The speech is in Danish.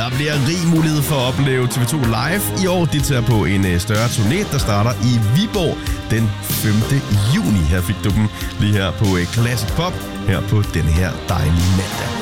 Der bliver rig mulighed for at opleve TV2 Live. I år deltager på en større turné, der starter i Viborg den 5. juni. Her fik du dem lige her på Classic Pop, her på denne her dejlige mandag.